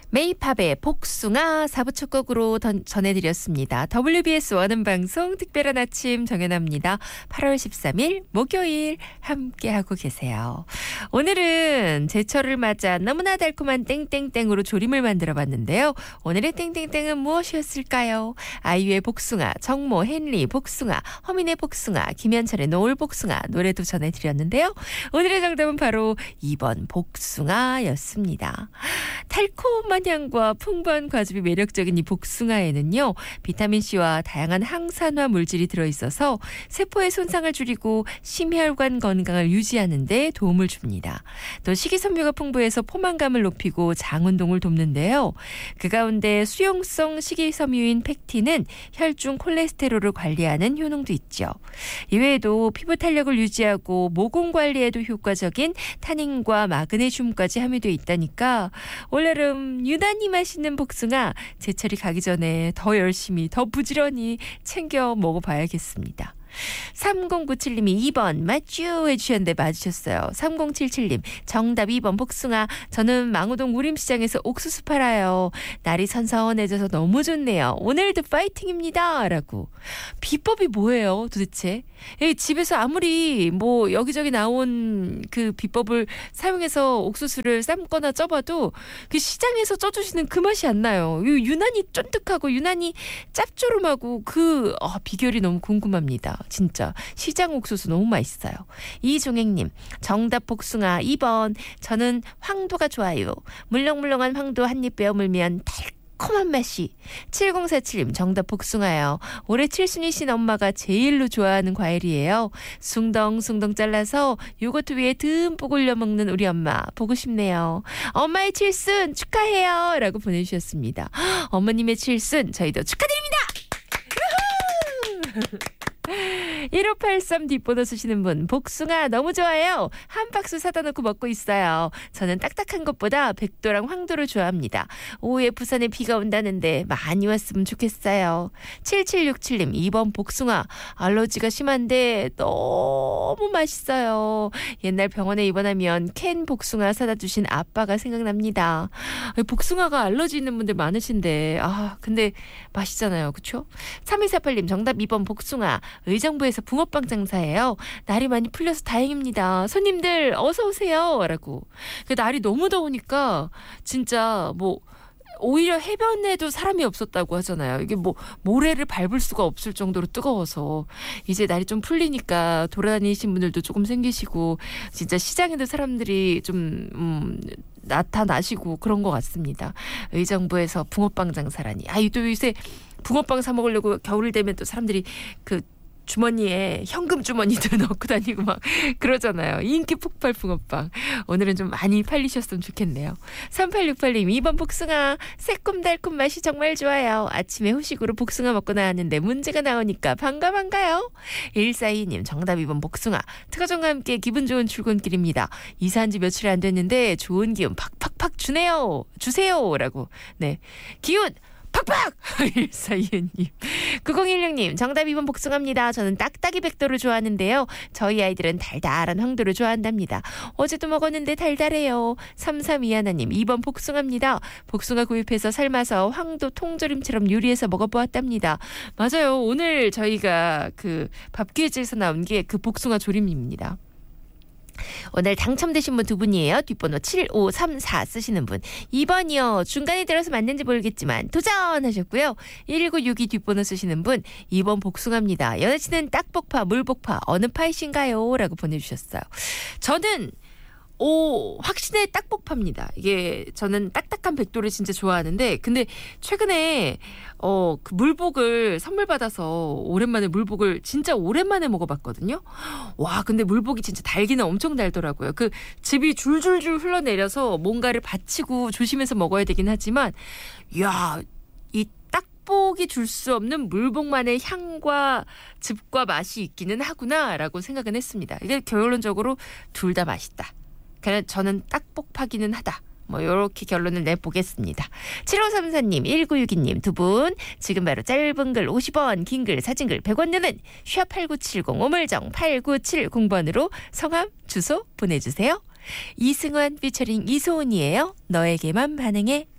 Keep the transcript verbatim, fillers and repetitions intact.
메이팝의 복숭아 사 부 첫 곡으로 던, 전해드렸습니다. 더블유비에스 원음 방송 특별한 아침 정연아입니다. 팔월 십삼일 목요일 함께하고 계세요. 오늘은 제철을 맞아 너무나 달콤한 땡땡땡으로 조림을 만들어봤는데요. 오늘의 땡땡땡은 무엇이었을까요? 아이유의 복숭아, 정모, 헨리 복숭아, 허민의 복숭아, 김현철의 노을 복숭아 노래도 전해드렸는데요. 오늘의 정답은 바로 이 번 복숭아였습니다. 달콤한 향과 풍부한 과즙이 매력적인 이 복숭아에는요, 비타민C와 다양한 항산화 물질이 들어있어서 세포의 손상을 줄이고 심혈관 건강을 유지하는 데 도움을 줍니다. 또 식이섬유가 풍부해서 포만감을 높이고 장 운동을 돕는데요. 그 가운데 수용성 식이섬유인 팩틴은 혈중 콜레스테롤을 관리하는 효능도 있죠. 이외에도 피부 탄력을 유지하고 모공 관리에도 효과적인 타닌과 마그네슘까지 함유되어 있다니까 올여름 유난히 맛있는 복숭아 제철이 가기 전에 더 열심히 더 부지런히 챙겨 먹어봐야겠습니다. 삼공구칠님이 이 번 맞쥬 해주셨는데 맞으셨어요. 삼공칠칠님 정답 이 번 복숭아. 저는 망우동 우림시장에서 옥수수 팔아요. 날이 선선해져서 너무 좋네요. 오늘도 파이팅입니다 라고. 비법이 뭐예요 도대체? 집에서 아무리 뭐 여기저기 나온 그 비법을 사용해서 옥수수를 삶거나 쪄봐도 그 시장에서 쪄주시는 그 맛이 안 나요. 유난히 쫀득하고 유난히 짭조름하고 그 어, 비결이 너무 궁금합니다. 진짜 시장 옥수수 너무 맛있어요. 이종행님 정답 복숭아 이 번. 저는 황도가 좋아요. 물렁물렁한 황도 한 입 베어 물면 달콤한 맛이. 칠공사칠님 정답 복숭아요. 올해 칠순이신 엄마가 제일로 좋아하는 과일이에요. 숭덩숭덩 잘라서 요거트 위에 듬뿍 올려 먹는 우리 엄마 보고 싶네요. 엄마의 칠순 축하해요 라고 보내주셨습니다. 어머님의 칠순 저희도 축하드립니다. 일오팔삼 뒷번호 쓰시는 분 복숭아 너무 좋아요. 한 박스 사다 놓고 먹고 있어요. 저는 딱딱한 것보다 백도랑 황도를 좋아합니다. 오후에 부산에 비가 온다는데 많이 왔으면 좋겠어요. 칠칠육칠님 이 번 복숭아. 알러지가 심한데 너무 맛있어요. 옛날 병원에 입원하면 캔 복숭아 사다 주신 아빠가 생각납니다. 복숭아가 알러지 있는 분들 많으신데 아 근데 맛있잖아요. 그렇죠? 삼이사팔님 정답 이 번 복숭아. 의정부에서 붕어빵 장사예요. 날이 많이 풀려서 다행입니다. 손님들 어서 오세요 라고. 그 날이 너무 더우니까 진짜 뭐 오히려 해변에도 사람이 없었다고 하잖아요. 이게 뭐 모래를 밟을 수가 없을 정도로 뜨거워서 이제 날이 좀 풀리니까 돌아다니신 분들도 조금 생기시고 진짜 시장에도 사람들이 좀 음, 나타나시고 그런 것 같습니다. 의정부에서 붕어빵 장사라니. 아, 또 요새 붕어빵 사 먹으려고 겨울 되면 또 사람들이 그 주머니에 현금 주머니도 넣고 다니고 막 그러잖아요. 인기 폭발 붕어빵. 오늘은 좀 많이 팔리셨으면 좋겠네요. 삼팔육팔님 이 번 복숭아. 새콤달콤 맛이 정말 좋아요. 아침에 후식으로 복숭아 먹고 나왔는데 문제가 나오니까 반가 반가요. 일사이이님 정답 이 번 복숭아. 특허정과 함께 기분 좋은 출근길입니다. 이사한 지 며칠 안 됐는데 좋은 기운 팍팍팍 주네요. 주세요 라고. 네, 기운 팍팍! 일사이이님 구공일육님 정답 이 번 복숭아입니다. 저는 딱딱이 백도를 좋아하는데요. 저희 아이들은 달달한 황도를 좋아한답니다. 어제도 먹었는데 달달해요. 삼삼이하나님 이 번 복숭아입니다. 복숭아 구입해서 삶아서 황도 통조림처럼 요리해서 먹어보았답니다. 맞아요. 오늘 저희가 그 밥기회지에서 나온 게 그 복숭아 조림입니다. 오늘 당첨되신 분 두 분이에요. 뒷번호 칠오삼사 쓰시는 분 이 번이요. 중간에 들어서 맞는지 모르겠지만 도전하셨고요. 일구육이 뒷번호 쓰시는 분 이 번 복숭아입니다. 여자친은 딱복파 물복파 어느 파이신가요? 라고 보내주셨어요. 저는 오, 확신의 딱복파입니다. 이게 저는 딱딱한 백도를 진짜 좋아하는데 근데 최근에 어, 그 물복을 선물 받아서 오랜만에 물복을 진짜 오랜만에 먹어봤거든요. 와, 근데 물복이 진짜 달기는 엄청 달더라고요. 그 즙이 줄줄줄 흘러내려서 뭔가를 받치고 조심해서 먹어야 되긴 하지만 야, 이 딱복이 줄 수 없는 물복만의 향과 즙과 맛이 있기는 하구나라고 생각은 했습니다. 이게 결론적으로 둘 다 맛있다. 그냥 저는 딱복파기는 하다. 뭐 이렇게 결론을 내보겠습니다. 칠오삼사님 일구육이님 두 분 지금 바로 짧은 글 오십 원 긴 글 사진 글 백 원 드는 샵 팔구칠공 우물정 팔구칠공 번으로 성함 주소 보내주세요. 이승환 피처링 이소은이에요. 너에게만 반응해.